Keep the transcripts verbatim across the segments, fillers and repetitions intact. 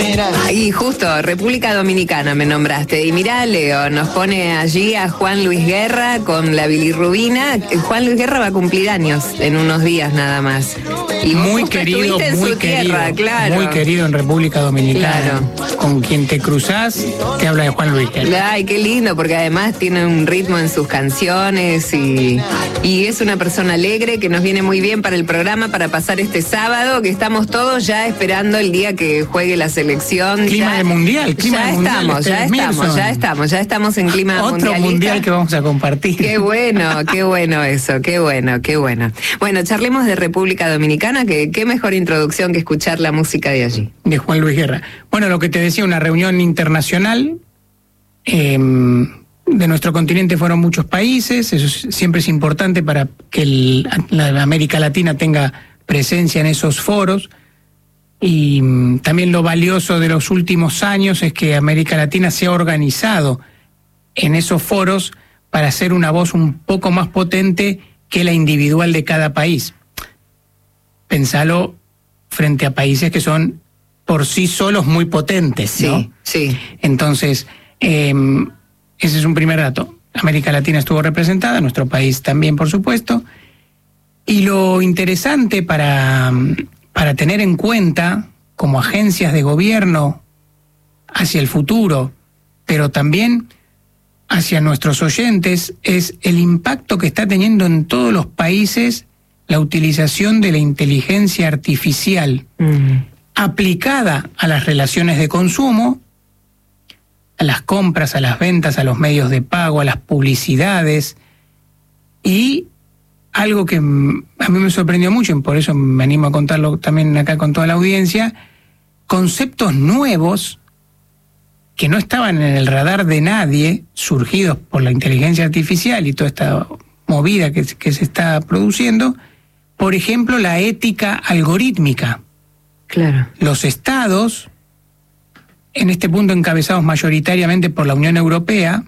mira. Y justo, República Dominicana me nombraste. Y mirá, Leo, nos pone allí a Juan Luis Guerra con la bilirrubina. Juan Luis Guerra va a cumplir años en unos días nada más. Y muy querido, en muy su querido, tierra, claro. muy querido en República Dominicana. Claro. Con quien te cruzás, te habla de Juan Luis Guerra. Ay, qué lindo, porque además tiene un ritmo en sus canciones y, y es una persona alegre que nos viene muy bien para el programa, para pasar este sábado, que estamos todos ya esperando el día que juegue la selección. Clima ya, de mundial, clima ya de mundial. Estamos, ya estamos, ya estamos, ya estamos en clima Otro mundialista. mundial que vamos a compartir. Qué bueno, qué bueno eso, qué bueno, qué bueno. Bueno, charlemos de República Dominicana, que qué mejor introducción que escuchar la música de allí. De Juan Luis Guerra. Bueno, lo que te decía, una reunión internacional. Eh, de nuestro continente fueron muchos países, eso es, siempre es importante para que el, la América Latina tenga presencia en esos foros. Y um, también lo valioso de los últimos años es que América Latina se ha organizado en esos foros para ser una voz un poco más potente que la individual de cada país. Pensalo frente a países que son por sí solos muy potentes, ¿no? Sí, sí. Entonces, eh, ese es un primer dato. América Latina estuvo representada, nuestro país también, por supuesto. Y lo interesante para, para tener en cuenta como agencias de gobierno hacia el futuro, pero también hacia nuestros oyentes, es el impacto que está teniendo en todos los países la utilización de la inteligencia artificial mm. aplicada a las relaciones de consumo, a las compras, a las ventas, a los medios de pago, a las publicidades, y algo que a mí me sorprendió mucho, y por eso me animo a contarlo también acá con toda la audiencia, conceptos nuevos que no estaban en el radar de nadie, surgidos por la inteligencia artificial y toda esta movida que, que se está produciendo. Por ejemplo, la ética algorítmica. Claro. Los estados, en este punto encabezados mayoritariamente por la Unión Europea,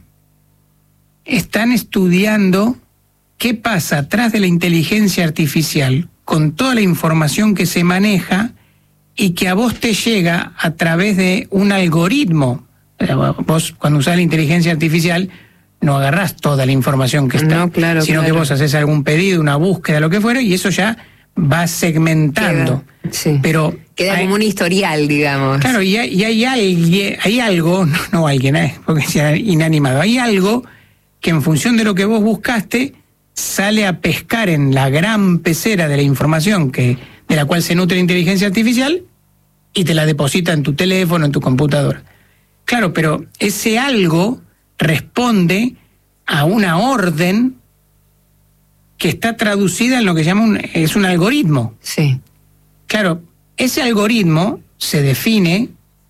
están estudiando qué pasa atrás de la inteligencia artificial con toda la información que se maneja y que a vos te llega a través de un algoritmo. Vos, cuando usás la inteligencia artificial, no agarrás toda la información que está, no, claro, sino claro. que vos haces algún pedido, una búsqueda, lo que fuera, y eso ya va segmentando. Queda, sí. Pero queda hay, como un historial, digamos. Claro, y hay, y hay, hay, hay algo, no, no alguien, eh, porque sea inanimado, hay algo que en función de lo que vos buscaste, sale a pescar en la gran pecera de la información que, de la cual se nutre la inteligencia artificial y te la deposita en tu teléfono, en tu computadora. Claro, pero ese algo responde a una orden que está traducida en lo que llama un, es un algoritmo. Sí. Claro, ese algoritmo se define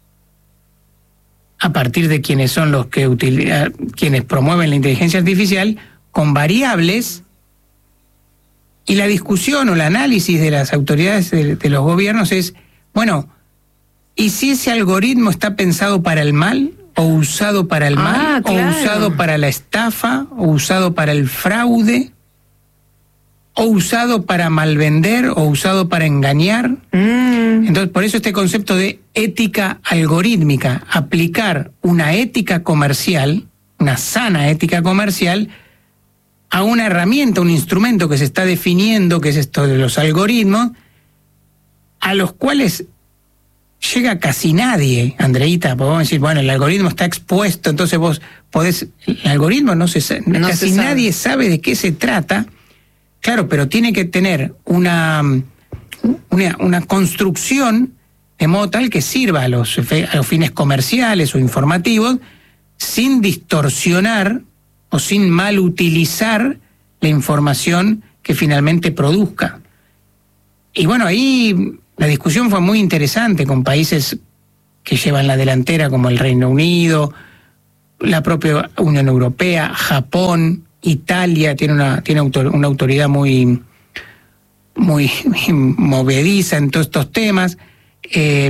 a partir de quienes son los que utilizan, quienes promueven la inteligencia artificial, con variables, y la discusión o el análisis de las autoridades de, de los gobiernos es, bueno, ¿y si ese algoritmo está pensado para el mal, o usado para el mal, ah, claro. o usado para la estafa, o usado para el fraude, o usado para malvender, o usado para engañar? Mm. Entonces, por eso este concepto de ética algorítmica, aplicar una ética comercial, una sana ética comercial, a una herramienta, un instrumento que se está definiendo, que es esto de los algoritmos, a los cuales llega casi nadie, Andreita. Podemos decir, bueno, el algoritmo está expuesto, entonces vos podés, el algoritmo no se no casi se sabe. Nadie sabe de qué se trata, claro, pero tiene que tener una, una, una construcción de modo tal que sirva a los, a los fines comerciales o informativos, sin distorsionar o sin mal utilizar la información que finalmente produzca. Y bueno, ahí la discusión fue muy interesante con países que llevan la delantera como el Reino Unido, la propia Unión Europea, Japón, Italia, tiene una, tiene autor, una autoridad muy, muy movediza en todos estos temas. Eh,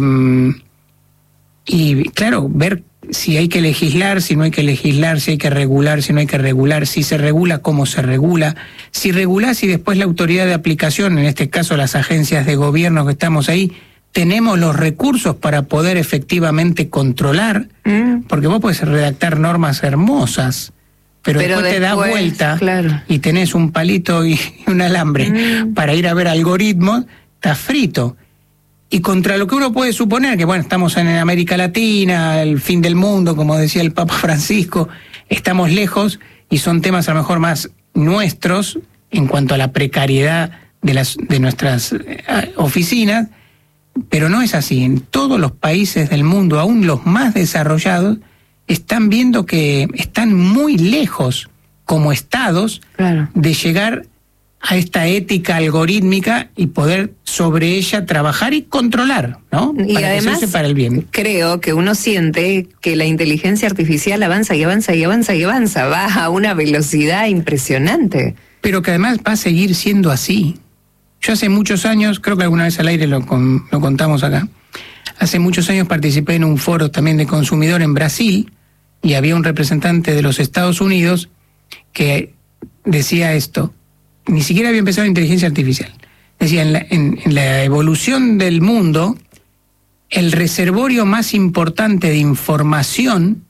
y claro, ver si hay que legislar, si no hay que legislar, si hay que regular, si no hay que regular, si se regula, cómo se regula, si regulás y después la autoridad de aplicación, en este caso las agencias de gobierno que estamos ahí, tenemos los recursos para poder efectivamente controlar, mm. porque vos podés redactar normas hermosas, pero, pero después, después te das vuelta, claro, y tenés un palito y un alambre mm. para ir a ver algoritmos, estás frito. Y contra lo que uno puede suponer, que bueno, estamos en América Latina, el fin del mundo, como decía el Papa Francisco, estamos lejos y son temas a lo mejor más nuestros en cuanto a la precariedad de, las, de nuestras eh, oficinas, pero no es así. En todos los países del mundo, aún los más desarrollados, están viendo que están muy lejos como estados, claro, de llegar a esta ética algorítmica y poder sobre ella trabajar y controlar, ¿no? Y para además, que se use para el bien. Creo que uno siente que la inteligencia artificial avanza y avanza y avanza y avanza, va a una velocidad impresionante. Pero que además va a seguir siendo así. Yo hace muchos años, creo que alguna vez al aire lo, con, lo contamos acá, hace muchos años participé en un foro también de consumidor en Brasil y había un representante de los Estados Unidos que decía esto. Ni siquiera había empezado la inteligencia artificial. Decía, en la, en, en la evolución del mundo, el reservorio más importante de información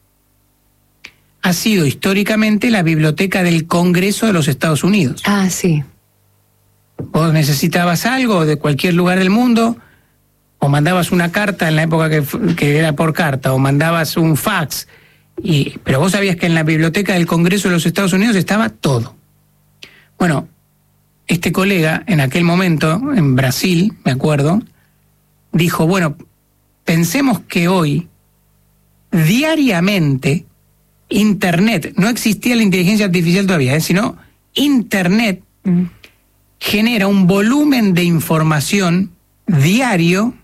ha sido históricamente la biblioteca del Congreso de los Estados Unidos. Ah, sí. Vos necesitabas algo de cualquier lugar del mundo, o mandabas una carta en la época que, que era por carta, o mandabas un fax, y, pero vos sabías que en la biblioteca del Congreso de los Estados Unidos estaba todo. Bueno, este colega, en aquel momento, en Brasil, me acuerdo, dijo, bueno, pensemos que hoy, diariamente, Internet, no existía la inteligencia artificial todavía, ¿eh? Sino Internet mm. genera un volumen de información diario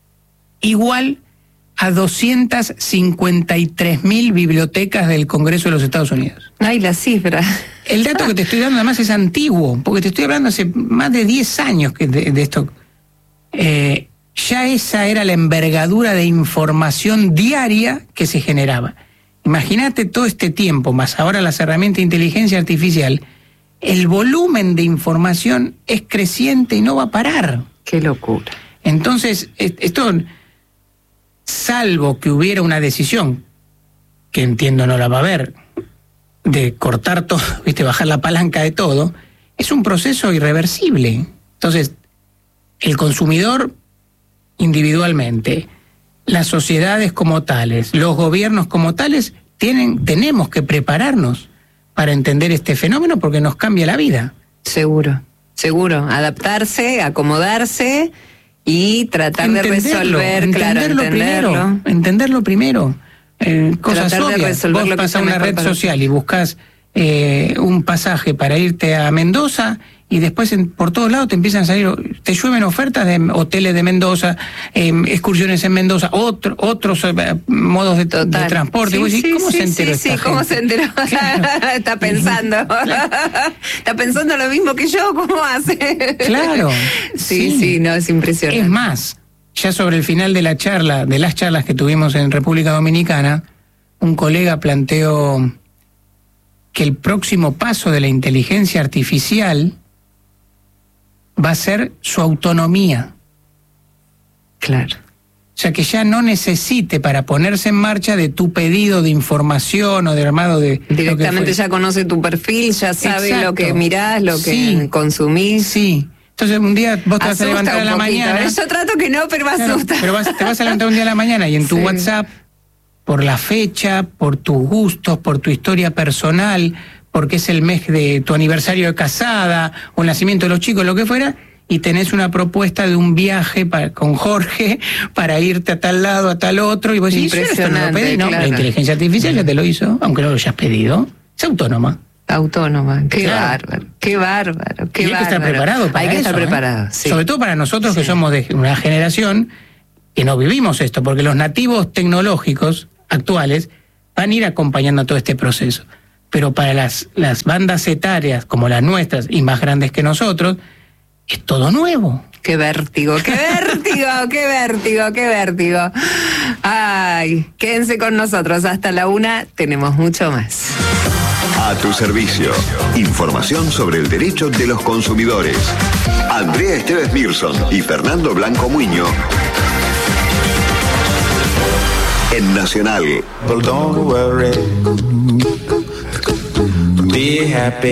igual a doscientas cincuenta y tres mil bibliotecas del Congreso de los Estados Unidos. Ay, la cifra. El dato que te estoy dando además es antiguo, porque te estoy hablando hace más de diez años que de, de esto. Eh, ya esa era la envergadura de información diaria que se generaba. Imagínate todo este tiempo, más ahora las herramientas de inteligencia artificial, el volumen de información es creciente y no va a parar. Qué locura. Entonces, esto, salvo que hubiera una decisión, que entiendo no la va a haber, de cortar todo, ¿viste? Bajar la palanca de todo, es un proceso irreversible. Entonces, el consumidor individualmente, las sociedades como tales, los gobiernos como tales, tienen, tenemos que prepararnos para entender este fenómeno porque nos cambia la vida. Seguro, seguro. Adaptarse, acomodarse y tratar entenderlo, de resolver, entenderlo claro, entenderlo. Primero, entenderlo primero. Eh, cosas obvias. Vos vas a una red para... social y buscas eh, un pasaje para irte a Mendoza y después en, por todos lados te empiezan a salir, te llueven ofertas de hoteles de Mendoza, eh, excursiones en Mendoza, otro, otros eh, modos de, de transporte. Sí, y vos decís, sí, ¿cómo sí, se enteró sí, esta sí, ¿cómo gente? se enteró? Claro. Está pensando. Claro. Está pensando lo mismo que yo, ¿cómo hace? Claro. Sí, sí, sí, no, es impresionante. Es más, ya sobre el final de la charla, de las charlas que tuvimos en República Dominicana, un colega planteó que el próximo paso de la inteligencia artificial va a ser su autonomía. Claro. O sea, que ya no necesite para ponerse en marcha de tu pedido de información o de armado de... Directamente ya conoce tu perfil, ya sabe Exacto. lo que mirás, lo que sí. consumís. Sí. Entonces un día vos te vas a levantar a la poquito. mañana... Yo trato que no, pero me asusta. Claro, pero vas, te vas a levantar un día a la mañana y en tu sí. WhatsApp, por la fecha, por tus gustos, por tu historia personal, porque es el mes de tu aniversario de casada o el nacimiento de los chicos, lo que fuera, y tenés una propuesta de un viaje para, con Jorge para irte a tal lado, a tal otro, y vos decís, esto no lo pedí, no, claro. La inteligencia artificial ya te lo hizo, aunque no lo hayas pedido, es autónoma. Autónoma, qué claro. bárbaro, qué bárbaro, qué y hay bárbaro. que estar preparado para Hay que eso, estar ¿eh? preparado, sí. Sobre todo para nosotros sí. que somos de una generación que no vivimos esto, porque los nativos tecnológicos actuales van a ir acompañando todo este proceso. Pero para las, las bandas etarias como las nuestras y más grandes que nosotros, es todo nuevo. Qué vértigo, qué vértigo, qué vértigo, qué vértigo. Ay, quédense con nosotros hasta la una, tenemos mucho más. A tu servicio, información sobre el derecho de los consumidores. Andrea Esteves Mirson y Fernando Blanco Muño en Nacional. Well, don't worry. Be happy.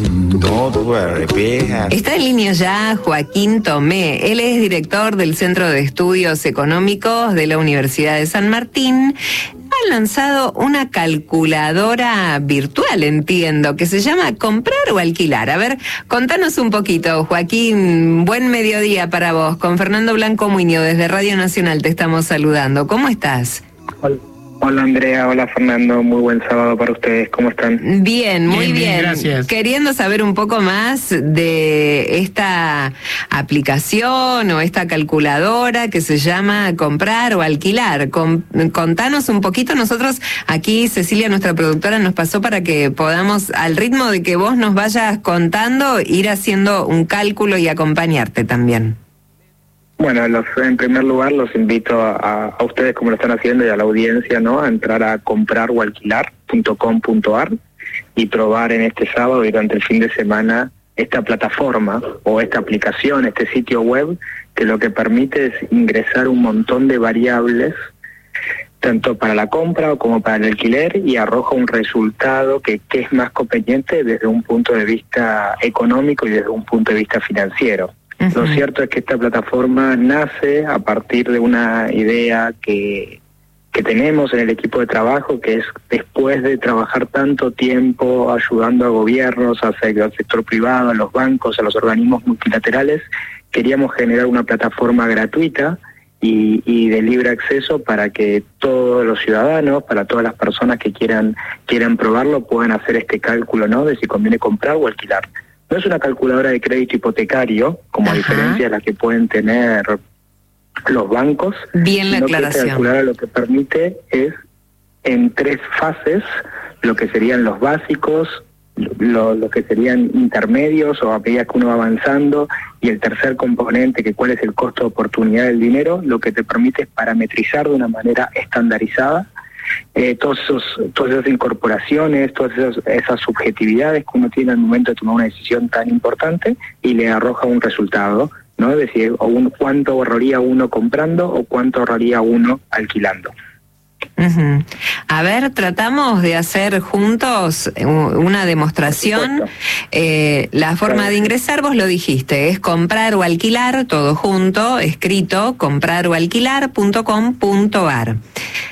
Don't worry, be happy. Está en línea ya Joaquín Tomé. Él es director del Centro de Estudios Económicos de la Universidad de San Martín. Ha lanzado una calculadora virtual, entiendo, que se llama Comprar o Alquilar. A ver, contanos un poquito, Joaquín. Buen mediodía para vos. Con Fernando Blanco Muñoz desde Radio Nacional te estamos saludando. ¿Cómo estás? Hola. Hola Andrea, hola Fernando, muy buen sábado para ustedes, ¿cómo están? Bien, muy bien, bien, bien, gracias. Queriendo saber un poco más de esta aplicación o esta calculadora que se llama Comprar o Alquilar. Con, contanos un poquito, nosotros aquí, Cecilia, nuestra productora, nos pasó para que podamos, al ritmo de que vos nos vayas contando, ir haciendo un cálculo y acompañarte también. Bueno, los, en primer lugar los invito a, a ustedes, como lo están haciendo, y a la audiencia, ¿no?, a entrar a comprar o alquilar punto com punto a r y probar en este sábado y durante el fin de semana esta plataforma o esta aplicación, este sitio web, que lo que permite es ingresar un montón de variables, tanto para la compra como para el alquiler, y arroja un resultado que, que es más conveniente desde un punto de vista económico y desde un punto de vista financiero. Uh-huh. Lo cierto es que esta plataforma nace a partir de una idea que, que tenemos en el equipo de trabajo, que es, después de trabajar tanto tiempo ayudando a gobiernos, al sector privado, a los bancos, a los organismos multilaterales, queríamos generar una plataforma gratuita y, y de libre acceso para que todos los ciudadanos, para todas las personas que quieran, quieran probarlo, puedan hacer este cálculo, ¿no?, de si conviene comprar o alquilar. No es una calculadora de crédito hipotecario, como Ajá. a diferencia de la que pueden tener los bancos. Bien la sino aclaración. Que esta calculadora lo que permite es, en tres fases, lo que serían los básicos, lo, lo que serían intermedios o a medida que uno va avanzando, y el tercer componente, que cuál es el costo de oportunidad del dinero, lo que te permite es parametrizar de una manera estandarizada Eh, todos esos, todas esas incorporaciones, todas esas, esas subjetividades que uno tiene al momento de tomar una decisión tan importante, y le arroja un resultado, ¿no? Es decir, o un, cuánto ahorraría uno comprando o cuánto ahorraría uno alquilando. Uh-huh. A ver, tratamos de hacer juntos una demostración. Eh, la forma claro. de ingresar, vos lo dijiste, es comprar o alquilar, todo junto, escrito, comprar o alquilar punto com punto a r.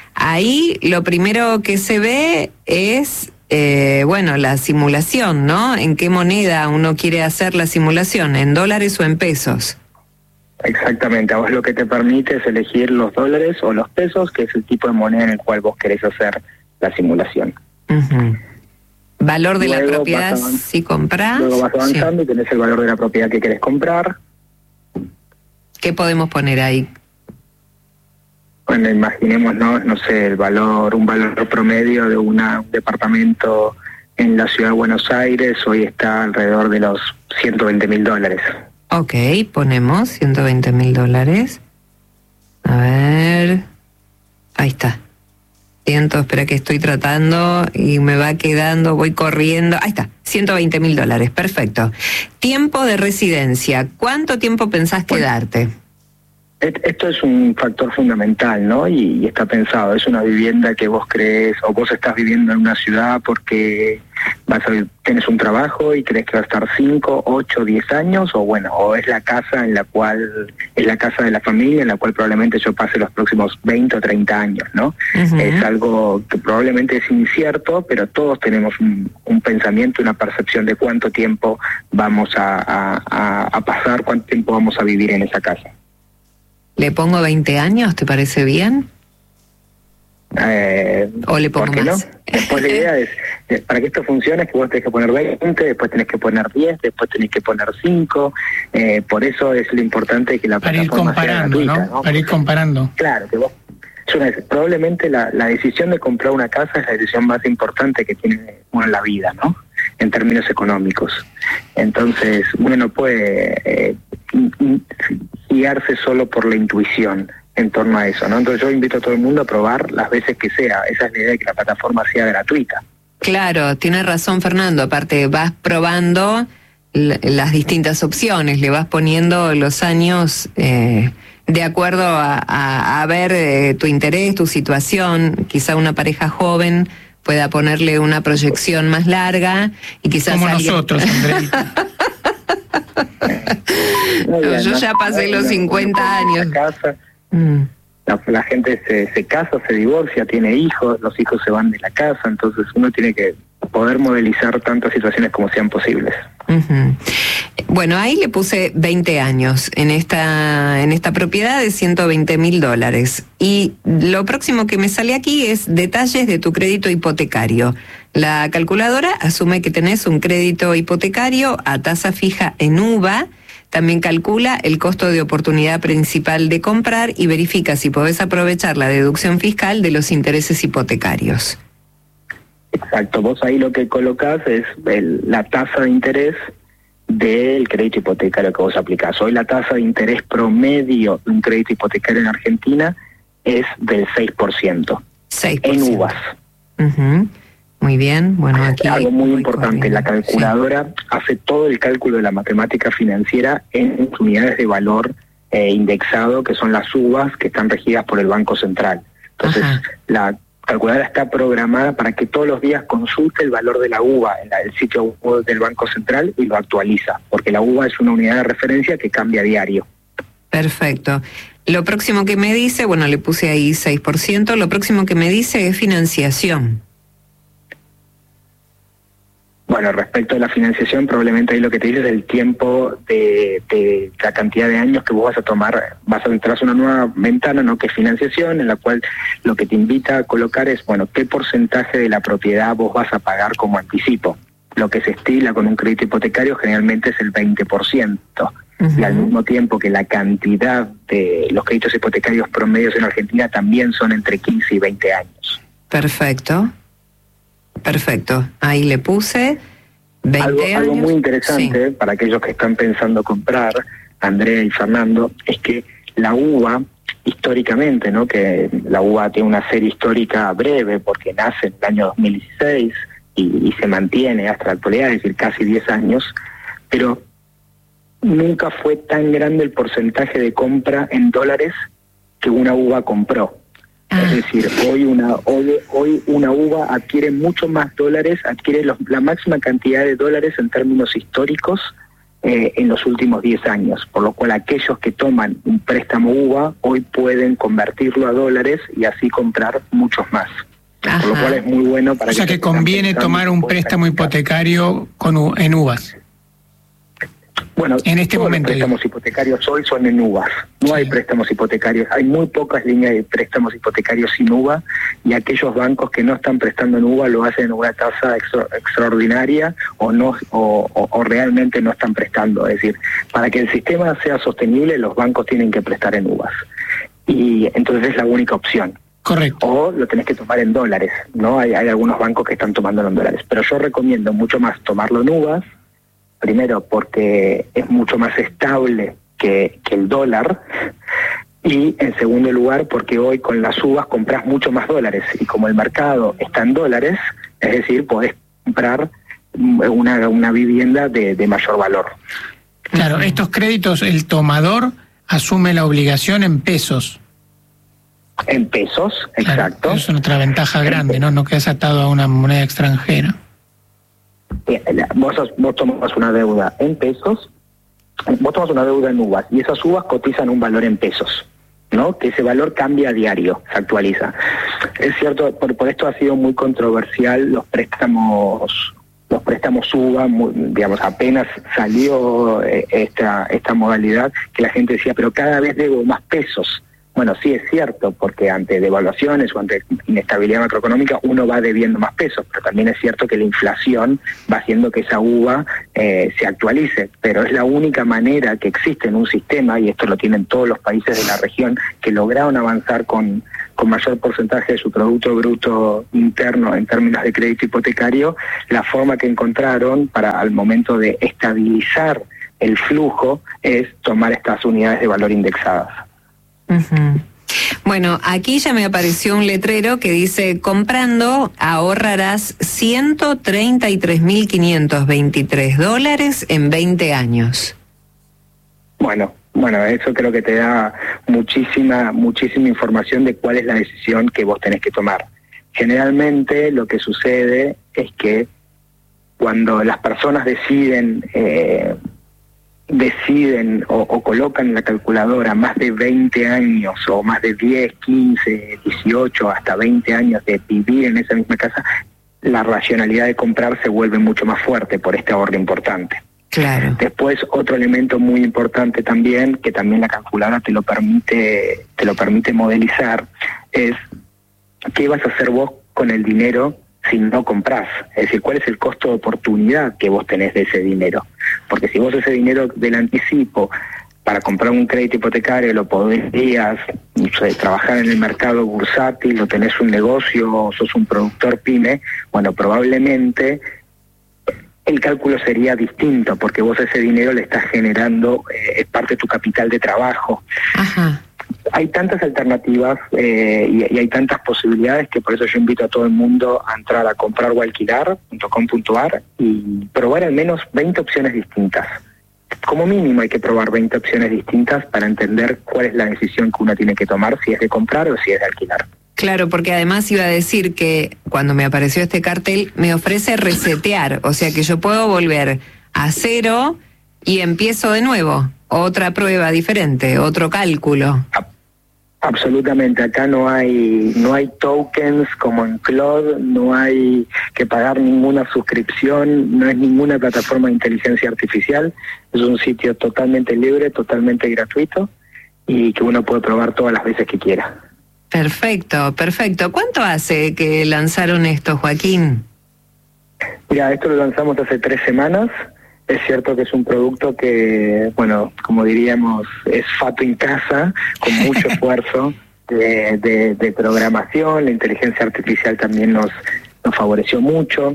Ahí lo primero que se ve es, eh, bueno, la simulación, ¿no? ¿En qué moneda uno quiere hacer la simulación? ¿En dólares o en pesos? Exactamente, a vos lo que te permite es elegir los dólares o los pesos, que es el tipo de moneda en el cual vos querés hacer la simulación. Uh-huh. Valor de luego la propiedad avanz- si comprás. Luego vas avanzando sí. y tenés el valor de la propiedad que querés comprar. ¿Qué podemos poner ahí? Bueno, imaginemos, no, no sé, el valor, un valor promedio de una, un departamento en la ciudad de Buenos Aires hoy está alrededor de los ciento veinte mil dólares. Ok, ponemos ciento veinte mil dólares. A ver, ahí está. Ciento, espera que estoy tratando y me va quedando, voy corriendo. Ahí está, ciento veinte mil dólares, perfecto. Tiempo de residencia, ¿cuánto tiempo pensás bueno. quedarte? Esto es un factor fundamental, ¿no? Y, y está pensado, es una vivienda que vos crees, o vos estás viviendo en una ciudad porque vas a, tenés un trabajo y crees que va a estar cinco, ocho, diez años, o bueno, o es la casa en la cual, es la casa de la familia en la cual probablemente yo pase los próximos veinte o treinta años, ¿no? Uh-huh. Es algo que probablemente es incierto, pero todos tenemos un, un pensamiento, una percepción de cuánto tiempo vamos a, a, a pasar, cuánto tiempo vamos a vivir en esa casa. ¿Le pongo veinte años? ¿Te parece bien? Eh, ¿O le pongo ¿por qué más? No? Después la idea es, para que esto funcione, es que vos tenés que poner veinte, después tenés que poner diez, después tenés que poner cinco. Eh, por eso es lo importante que la para plataforma ir comparando, sea gratuita, ¿no? ¿no? Para ir comparando. Claro, que vos... Es una, probablemente la, la decisión de comprar una casa es la decisión más importante que tiene uno en la vida, ¿no? En términos económicos. Entonces, uno no puede eh, guiarse solo por la intuición en torno a eso, ¿no? Entonces yo invito a todo el mundo a probar las veces que sea. Esa es la idea de que la plataforma sea gratuita. Claro, tiene razón Fernando. Aparte, vas probando l- las distintas opciones, le vas poniendo los años... Eh, de acuerdo a, a, a ver eh, tu interés, tu situación. Quizá una pareja joven pueda ponerle una proyección más larga y quizás como alguien... nosotros, Andreita. No, yo ya pasé los cincuenta años. Casa, Mm. la, la gente se, se casa, se divorcia, tiene hijos, los hijos se van de la casa, entonces uno tiene que poder modelizar tantas situaciones como sean posibles. Uh-huh. Bueno, ahí le puse veinte años en esta en esta propiedad de ciento veinte mil dólares. Y lo próximo que me sale aquí es detalles de tu crédito hipotecario. La calculadora asume que tenés un crédito hipotecario a tasa fija en U V A. También calcula el costo de oportunidad principal de comprar y verifica si podés aprovechar la deducción fiscal de los intereses hipotecarios. Exacto, vos ahí lo que colocás es el, la tasa de interés del crédito hipotecario que vos aplicás. Hoy la tasa de interés promedio de un crédito hipotecario en Argentina es del seis por ciento, seis por ciento. en U V A S. Uh-huh. Muy bien, bueno, aquí... Algo muy voy importante, corriendo. la calculadora sí. hace todo el cálculo de la matemática financiera en unidades de valor eh, indexado, que son las U V A S, que están regidas por el Banco Central. Entonces, Ajá. la calculadora está programada para que todos los días consulte el valor de la U V A en la, el sitio web del Banco Central y lo actualiza, porque la U V A es una unidad de referencia que cambia a diario. Perfecto. Lo próximo que me dice, bueno, le puse ahí seis por ciento, lo próximo que me dice es financiación. Bueno, respecto a la financiación, probablemente ahí lo que te dice es el tiempo de, de la cantidad de años que vos vas a tomar. Vas a entrar a una nueva ventana, ¿no?, que es financiación, en la cual lo que te invita a colocar es, bueno, qué porcentaje de la propiedad vos vas a pagar como anticipo. Lo que se estila con un crédito hipotecario generalmente es el veinte por ciento. Uh-huh. Y al mismo tiempo que la cantidad de los créditos hipotecarios promedios en Argentina también son entre quince y veinte años. Perfecto. Perfecto, ahí le puse veinte algo, años. Algo muy interesante sí. para aquellos que están pensando comprar, Andrea y Fernando, es que la U V A, históricamente, ¿no?, que la U V A tiene una serie histórica breve porque nace en el año dos mil dieciséis y, y se mantiene hasta la actualidad, es decir, casi diez años, pero nunca fue tan grande el porcentaje de compra en dólares que una U V A compró. Ah. Es decir, hoy una hoy, hoy una U V A adquiere mucho más dólares, adquiere los, la máxima cantidad de dólares en términos históricos eh, en los últimos diez años, por lo cual aquellos que toman un préstamo U V A hoy pueden convertirlo a dólares y así comprar muchos más. Ajá. Por lo cual es muy bueno para... O sea que, que conviene tomar un préstamo hipotecario con en U V A S. Bueno, en este todos momento, los préstamos digo. hipotecarios hoy son en U V A S. No sí. hay préstamos hipotecarios, hay muy pocas líneas de préstamos hipotecarios sin U V A y aquellos bancos que no están prestando en U V A lo hacen en una tasa extra, extraordinaria o no o, o, o realmente no están prestando. Es decir, para que el sistema sea sostenible, los bancos tienen que prestar en U V A S. Y entonces es la única opción. Correcto. O lo tenés que tomar en dólares, ¿no? Hay, hay algunos bancos que están tomándolo en dólares. Pero yo recomiendo mucho más tomarlo en U V A S. Primero, porque es mucho más estable que, que el dólar. Y en segundo lugar, porque hoy con las U V A S compras mucho más dólares. Y como el mercado está en dólares, es decir, podés comprar una, una vivienda de, de mayor valor. Claro, estos créditos, el tomador asume la obligación en pesos. En pesos, claro, exacto. Eso es otra ventaja grande, ¿no? No quedas atado a una moneda extranjera. Vos, vos tomas una deuda en pesos, vos tomas una deuda en U V A S y esas U V A S cotizan un valor en pesos, ¿no? Que ese valor cambia a diario, se actualiza. Es cierto, por, por esto ha sido muy controversial los préstamos, los préstamos U V A, muy, digamos, apenas salió eh, esta, esta modalidad, que la gente decía, pero cada vez debo más pesos. Bueno, sí es cierto, porque ante devaluaciones o ante inestabilidad macroeconómica uno va debiendo más pesos, pero también es cierto que la inflación va haciendo que esa U V A eh, se actualice, pero es la única manera que existe en un sistema, y esto lo tienen todos los países de la región, que lograron avanzar con, con mayor porcentaje de su Producto Bruto Interno en términos de crédito hipotecario, la forma que encontraron para al momento de estabilizar el flujo es tomar estas unidades de valor indexadas. Uh-huh. Bueno, aquí ya me apareció un letrero que dice: comprando ahorrarás ciento treinta y tres mil quinientos veintitrés dólares en veinte años. Bueno, Bueno, eso creo que te da muchísima, muchísima información de cuál es la decisión que vos tenés que tomar. Generalmente lo que sucede es que cuando las personas deciden eh, deciden o, o colocan en la calculadora más de veinte años o más de diez, quince, dieciocho, hasta veinte años de vivir en esa misma casa, la racionalidad de comprar se vuelve mucho más fuerte por este ahorro importante. Claro. Después, otro elemento muy importante también, que también la calculadora te lo permite, te lo permite modelizar, es qué vas a hacer vos con el dinero si no comprás. Es decir, cuál es el costo de oportunidad que vos tenés de ese dinero. Porque si vos ese dinero del anticipo para comprar un crédito hipotecario lo podrías, no sé, trabajar en el mercado bursátil, o tenés un negocio, o sos un productor pyme, bueno, probablemente el cálculo sería distinto, porque vos ese dinero le estás generando, eh, es parte de tu capital de trabajo. Ajá. Hay tantas alternativas eh, y, y hay tantas posibilidades que por eso yo invito a todo el mundo a entrar a comprar o alquilar punto com punto a r y probar al menos veinte opciones distintas. Como mínimo hay que probar veinte opciones distintas para entender cuál es la decisión que uno tiene que tomar, si es de comprar o si es de alquilar. Claro, porque además iba a decir que cuando me apareció este cartel me ofrece resetear, o sea que yo puedo volver a cero y empiezo de nuevo, otra prueba diferente, otro cálculo. Absolutamente, acá no hay no hay tokens como en Claude, no hay que pagar ninguna suscripción, no es ninguna plataforma de inteligencia artificial, es un sitio totalmente libre, totalmente gratuito y que uno puede probar todas las veces que quiera. Perfecto, perfecto. ¿Cuánto hace que lanzaron esto, Joaquín? Mira, esto lo lanzamos hace tres semanas. Es cierto que es un producto que, bueno, como diríamos, es fato en casa, con mucho esfuerzo de, de, de programación. La inteligencia artificial también nos, nos favoreció mucho.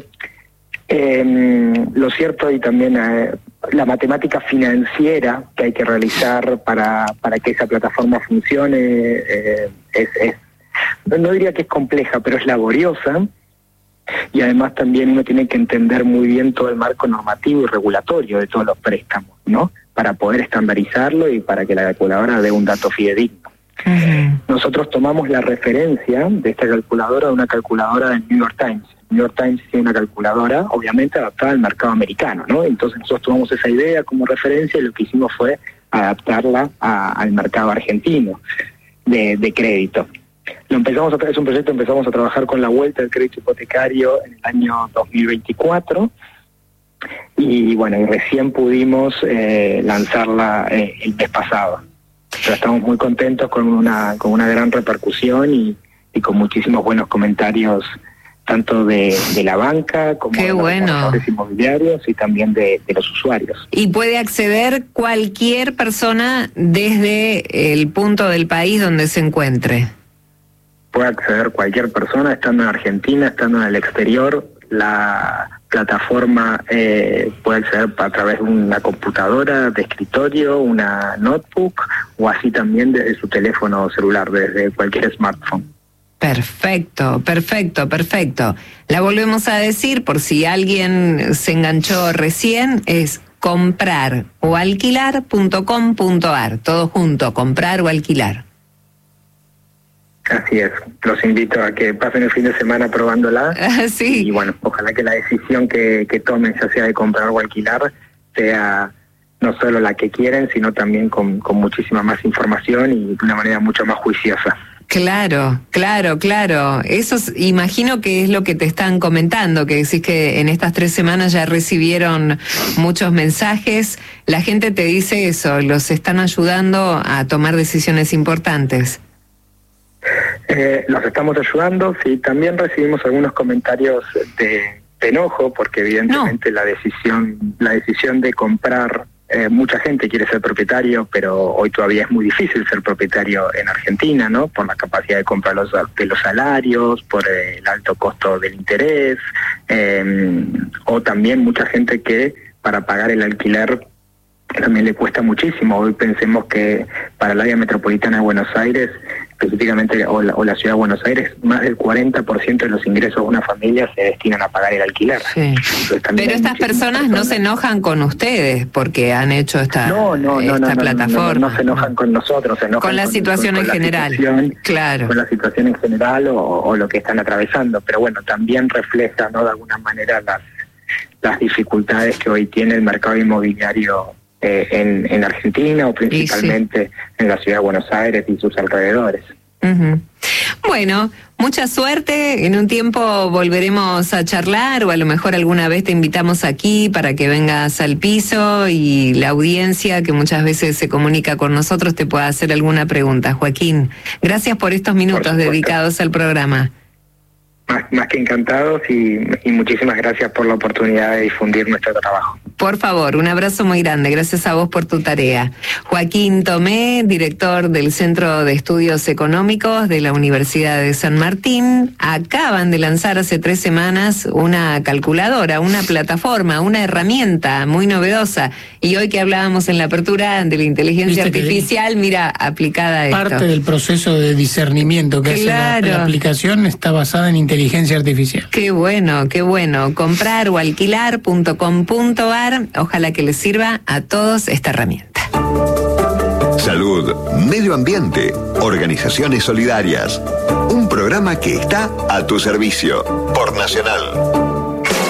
Eh, lo cierto, y también eh, la matemática financiera que hay que realizar para, para que esa plataforma funcione, eh, es, es, no diría que es compleja, pero es laboriosa. Y además también uno tiene que entender muy bien todo el marco normativo y regulatorio de todos los préstamos, ¿no? Para poder estandarizarlo y para que la calculadora dé un dato fidedigno. Uh-huh. Nosotros tomamos la referencia de esta calculadora de una calculadora del New York Times. El New York Times tiene una calculadora, obviamente, adaptada al mercado americano, ¿no? Entonces nosotros tomamos esa idea como referencia y lo que hicimos fue adaptarla a, al mercado argentino de, de crédito. Lo empezamos a, es un proyecto, empezamos a trabajar con la vuelta del crédito hipotecario en el año dos mil veinticuatro y bueno, y recién pudimos eh, lanzarla eh, el mes pasado. Pero estamos muy contentos con una con una gran repercusión y, y con muchísimos buenos comentarios, tanto de, de la banca como Qué de los bueno. inmobiliarios y también de, de los usuarios. Y puede acceder cualquier persona desde el punto del país donde se encuentre. Puede acceder cualquier persona, estando en Argentina, estando en el exterior. La plataforma eh, puede acceder a través de una computadora de escritorio, una notebook, o así también desde su teléfono celular, desde cualquier smartphone. Perfecto, perfecto, perfecto. La volvemos a decir por si alguien se enganchó recién, es comprar o alquilar punto com punto a r, todo junto, comprar o alquilar. Así es, los invito a que pasen el fin de semana probándola. Ah, sí. Y bueno, ojalá que la decisión que, que tomen, ya sea de comprar o alquilar, sea no solo la que quieren, sino también con, con muchísima más información y de una manera mucho más juiciosa. Claro, claro, claro. Eso es, imagino que es lo que te están comentando, que decís que en estas tres semanas ya recibieron muchos mensajes. La gente te dice eso, los están ayudando a tomar decisiones importantes. Eh, los estamos ayudando, sí, también recibimos algunos comentarios de, de enojo, porque evidentemente no. la decisión la decisión de comprar, eh, mucha gente quiere ser propietario, pero hoy todavía es muy difícil ser propietario en Argentina, ¿no? Por la capacidad de compra los, de los salarios, por el alto costo del interés, eh, o también mucha gente que para pagar el alquiler también le cuesta muchísimo. Hoy pensemos que para el área metropolitana de Buenos Aires específicamente o la, o la Ciudad de Buenos Aires, más del cuarenta por ciento de los ingresos de una familia se destinan a pagar el alquiler. Sí. Pero estas personas, personas no se enojan con ustedes porque han hecho esta, no, no, no, esta no, plataforma. No, no, no se enojan con nosotros, se enojan con la con, situación con, con en la general. Situación, claro. Con la situación en general o, o lo que están atravesando. Pero bueno, también refleja, ¿no?, de alguna manera las, las dificultades que hoy tiene el mercado inmobiliario eh, en, en Argentina o principalmente sí. en la Ciudad de Buenos Aires y sus alrededores. Uh-huh. Bueno, mucha suerte. En un tiempo volveremos a charlar o a lo mejor alguna vez te invitamos aquí para que vengas al piso y la audiencia que muchas veces se comunica con nosotros te pueda hacer alguna pregunta. Joaquín, gracias por estos minutos por dedicados al programa. Más, más que encantados y, y muchísimas gracias por la oportunidad de difundir nuestro trabajo. Por favor, un abrazo muy grande. Gracias a vos por tu tarea. Joaquín Tomé, director del Centro de Estudios Económicos de la Universidad de San Martín, acaban de lanzar hace tres semanas una calculadora, una plataforma, una herramienta muy novedosa. Y hoy que hablábamos en la apertura de la inteligencia artificial, mira, aplicada a esto. Parte del proceso de discernimiento que claro. hace la, la aplicación está basada en inteligencia artificial. Qué bueno, qué bueno. Comprar o alquilar punto com punto ar. Ojalá que les sirva a todos esta herramienta. Salud, medio ambiente, organizaciones solidarias. Un programa que está a tu servicio por Nacional.